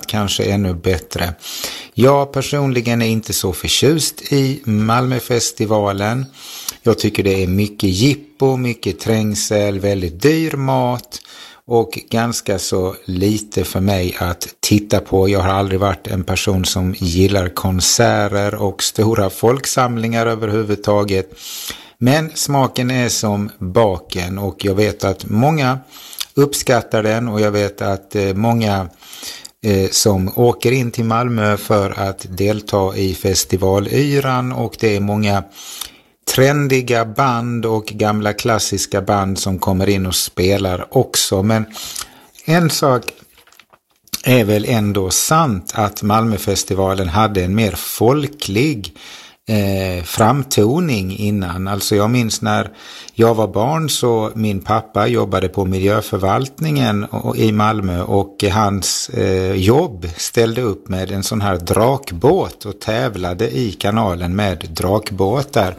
annat kanske ännu bättre. Jag personligen är inte så förtjust i Malmöfestivalen. Jag tycker det är mycket jippo, mycket trängsel, väldigt dyr mat och ganska så lite för mig att titta på. Jag har aldrig varit en person som gillar konserter och stora folksamlingar överhuvudtaget. Men smaken är som baken och jag vet att många uppskattar den och jag vet att många som åker in till Malmö för att delta i festivalyran, och det är många trendiga band och gamla klassiska band som kommer in och spelar också. Men en sak är väl ändå sant, att Malmöfestivalen hade en mer folklig framtoning innan. Alltså jag minns när jag var barn, så min pappa jobbade på miljöförvaltningen i Malmö och hans jobb ställde upp med en sån här drakbåt och tävlade i kanalen med drakbåtar.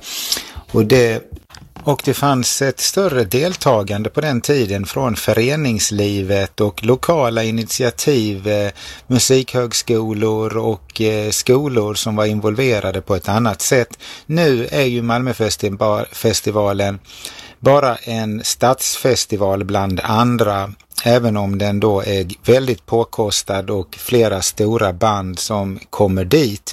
Och det fanns ett större deltagande på den tiden från föreningslivet och lokala initiativ, musikhögskolor och skolor som var involverade på ett annat sätt. Nu är ju Malmöfestivalen bara en stadsfestival bland andra, även om den då är väldigt påkostad och flera stora band som kommer dit.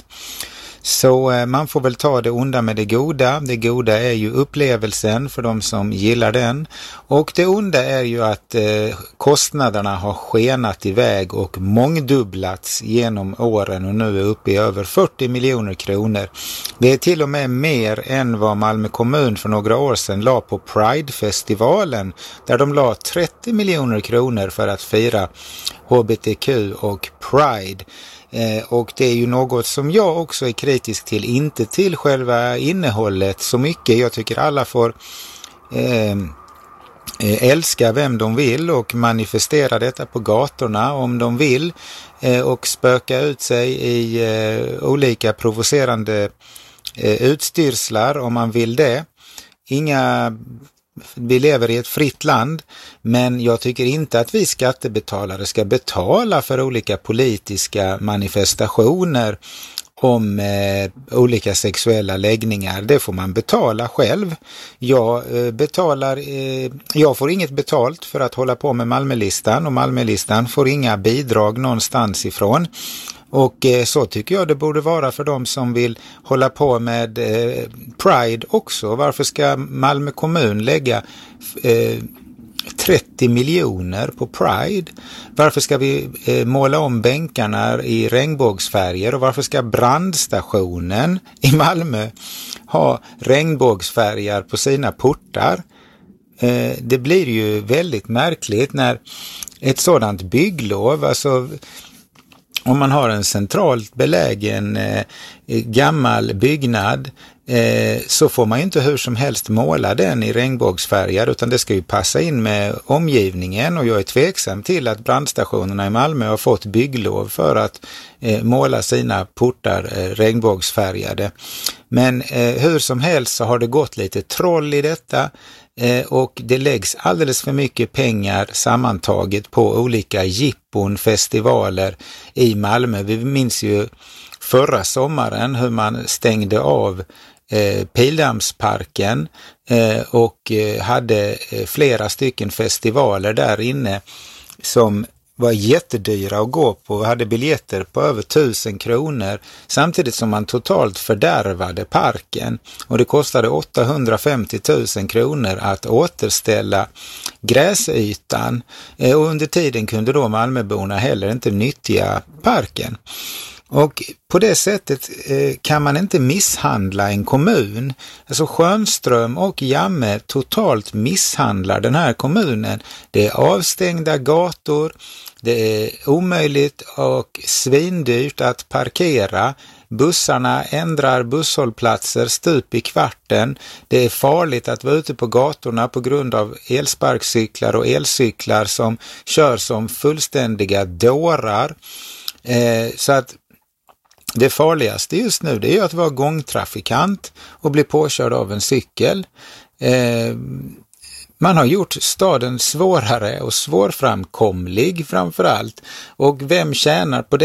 Så man får väl ta det onda med det goda. Det goda är ju upplevelsen för de som gillar den. Och det onda är ju att kostnaderna har skenat iväg och mångdubblats genom åren och nu är uppe i över 40 miljoner kronor. Det är till och med mer än vad Malmö kommun för några år sedan la på Pride-festivalen, där de la 30 miljoner kronor för att fira HBTQ och Pride. Och det är ju något som jag också är kritisk till, inte till själva innehållet så mycket. Jag tycker alla får älska vem de vill och manifestera detta på gatorna om de vill, och spöka ut sig i olika provocerande utstyrslar om man vill det. Vi lever i ett fritt land, men jag tycker inte att vi skattebetalare ska betala för olika politiska manifestationer om olika sexuella läggningar. Det får man betala själv. Jag får inget betalt för att hålla på med Malmölistan, och Malmölistan får inga bidrag någonstans ifrån. Och så tycker jag det borde vara för de som vill hålla på med Pride också. Varför ska Malmö kommun lägga 30 miljoner på Pride? Varför ska vi måla om bänkarna i regnbågsfärger? Och varför ska brandstationen i Malmö ha regnbågsfärger på sina portar? Det blir ju väldigt märkligt när ett sådant bygglov, alltså om man har en centralt belägen gammal byggnad, så får man ju inte hur som helst måla den i regnbågsfärger, utan det ska ju passa in med omgivningen, och jag är tveksam till att brandstationerna i Malmö har fått bygglov för att måla sina portar regnbågsfärgade. Men hur som helst så har det gått lite troll i detta. Och det läggs alldeles för mycket pengar sammantaget på olika jippon, festivaler i Malmö. Vi minns ju förra sommaren hur man stängde av Pildammsparken och hade flera stycken festivaler där inne som var jättedyra att gå på. Vi hade biljetter på över 1000 kronor samtidigt som man totalt fördärvade parken, och det kostade 850 000 kronor att återställa gräsytan, och under tiden kunde då Malmöborna heller inte nyttja parken. Och på det sättet kan man inte misshandla en kommun. Alltså Schönström och Jamme totalt misshandlar den här kommunen. Det är avstängda gator, det är omöjligt och svindyrt att parkera. Bussarna ändrar busshållplatser stup i kvarten. Det är farligt att vara ute på gatorna på grund av elsparkcyklar och elcyklar som kör som fullständiga dårar. Så att det farligaste just nu, det är att vara gångtrafikant och bli påkörd av en cykel. Man har gjort staden svårare och svårframkomlig framförallt. Och vem tjänar på det?